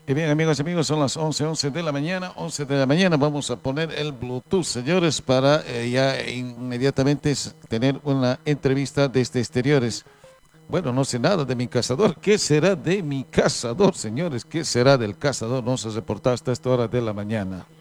Y bien, amigos, son las 11 de la mañana, 11 de la mañana. Vamos a poner el Bluetooth, señores, para ya inmediatamente tener una entrevista desde exteriores. Bueno, no sé nada de mi cazador. ¿Qué será de mi cazador, señores? ¿Qué será del cazador? No se reportó hasta esta hora de la mañana.